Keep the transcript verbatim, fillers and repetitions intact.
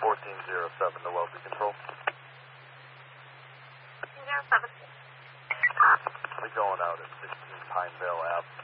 fourteen zero seven to Wellesley Control. fourteen zero seven. We're going out at sixteen Pinevale Ave.